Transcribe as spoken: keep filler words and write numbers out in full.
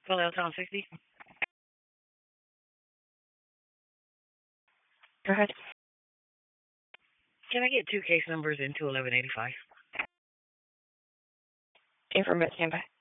Hello, Tom sixty. Go ahead. Can I get two case numbers into eleven eighty-five? Information standby.